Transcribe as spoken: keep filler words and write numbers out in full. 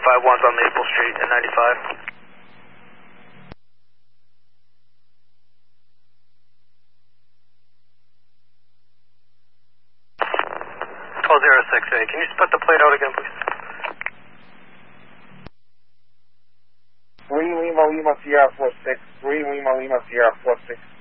five one's on Maple Street at ninety-five. twelve zero six eight. Can you split the plate out again, please? three Lima Lima Sierra four six. three Lima Lima Sierra four six.